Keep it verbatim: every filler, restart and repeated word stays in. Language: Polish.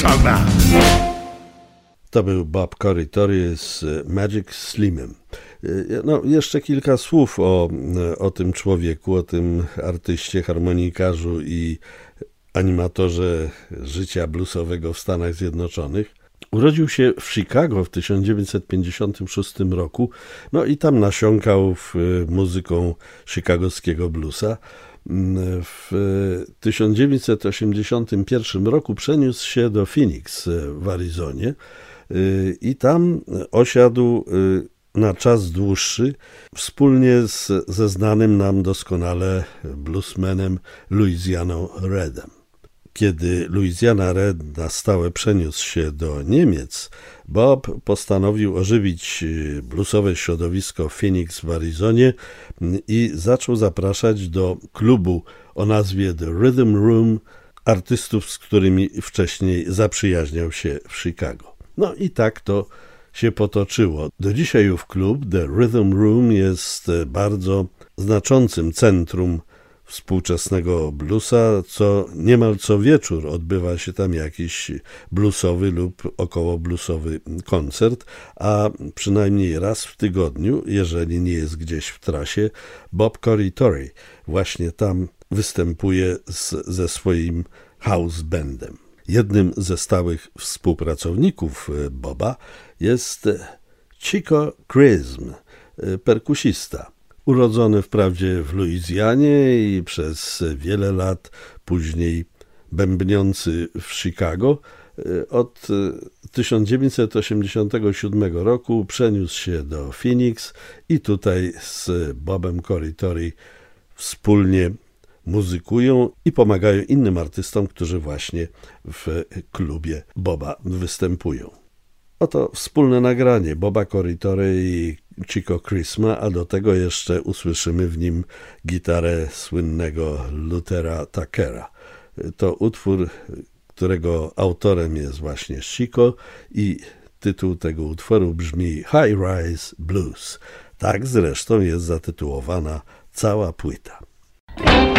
talking about? To był Bob Corritore z Magic Slimem. No, jeszcze kilka słów o, o tym człowieku, o tym artyście, harmonikarzu i animatorze życia bluesowego w Stanach Zjednoczonych. Urodził się w Chicago w tysiąc dziewięćset pięćdziesiątym szóstym roku, no i tam nasiąkał w muzyką chicagowskiego bluesa. W tysiąc dziewięćset osiemdziesiątym pierwszym roku przeniósł się do Phoenix w Arizonie i tam osiadł na czas dłuższy wspólnie z, ze znanym nam doskonale bluesmanem Louisianą Redem. Kiedy Louisiana Red na stałe przeniósł się do Niemiec, Bob postanowił ożywić bluesowe środowisko Phoenix w Arizonie i zaczął zapraszać do klubu o nazwie The Rhythm Room artystów, z którymi wcześniej zaprzyjaźniał się w Chicago. No i tak to się potoczyło. Do dzisiaj ów klub, The Rhythm Room, jest bardzo znaczącym centrum współczesnego bluesa, co niemal co wieczór odbywa się tam jakiś bluesowy lub około bluesowy koncert, a przynajmniej raz w tygodniu, jeżeli nie jest gdzieś w trasie, Bob Corritore właśnie tam występuje z, ze swoim house bandem. Jednym ze stałych współpracowników Boba jest Chico Chrism, perkusista. Urodzony wprawdzie w Luizjanie i przez wiele lat później bębniący w Chicago, od tysiąc dziewięćset osiemdziesiątego siódmego roku przeniósł się do Phoenix i tutaj z Bobem Corritore wspólnie muzykują i pomagają innym artystom, którzy właśnie w klubie Boba występują. Oto wspólne nagranie Boba Corritore i Chico Chrisma, a do tego jeszcze usłyszymy w nim gitarę słynnego Luthera Tuckera. To utwór, którego autorem jest właśnie Chico i tytuł tego utworu brzmi High Rise Blues. Tak zresztą jest zatytułowana cała płyta.